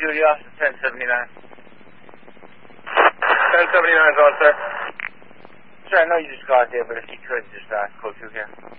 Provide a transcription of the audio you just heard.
Julia, 1079. 1079 is on, sir. Sure, I know you just got there, but if you could, just code through here.